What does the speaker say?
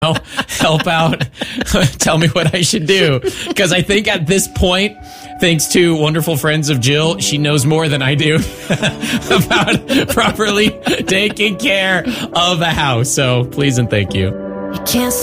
help out, tell me what I should do. Because I think at this point, thanks to wonderful friends of Jill, she knows more than I do about properly taking care of a house. So please and thank you. You can't